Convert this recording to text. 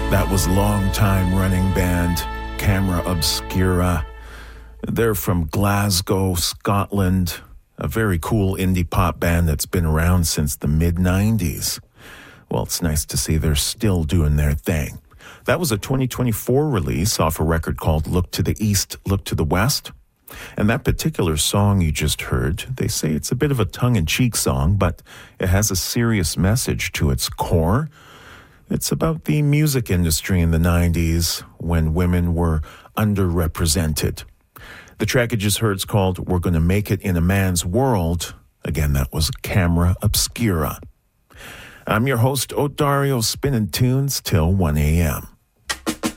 That was long-time running band Camera Obscura. They're from Glasgow, Scotland, a very cool indie pop band that's been around since the mid-90s. Well, it's nice to see they're still doing their thing. That was a 2024 release off a record called Look to the East, Look to the West. And that particular song you just heard, they say it's a bit of a tongue-in-cheek song, but it has a serious message to its core. It's about the music industry in the 90s when women were underrepresented. The track you just heard is called We're Gonna Make It in a Man's World. Again, that was Camera Obscura. I'm your host, Odario, spinning tunes till 1 a.m.